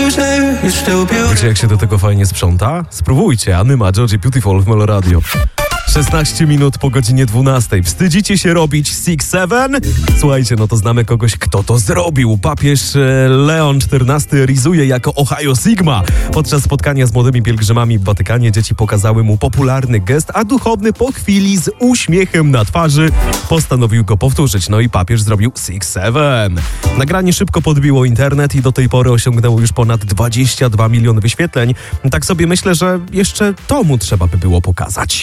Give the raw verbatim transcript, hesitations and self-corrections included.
Wiecie, jak się do tego fajnie sprząta? Spróbujcie. Anyma, Georgie Beautiful w Melo Radio. szesnaście minut po godzinie dwunastej. Wstydzicie się robić six seven? Słuchajcie, no to znamy kogoś, kto to zrobił. Papież Leon czternasty rizuje jako Ohio Sigma. Podczas spotkania z młodymi pielgrzymami w Watykanie dzieci pokazały mu popularny gest, a duchowny po chwili z uśmiechem na twarzy postanowił go powtórzyć. No i papież zrobił six seven. Nagranie szybko podbiło internet i do tej pory osiągnęło już ponad dwadzieścia dwa miliony wyświetleń. Tak sobie myślę, że jeszcze to mu trzeba by było pokazać.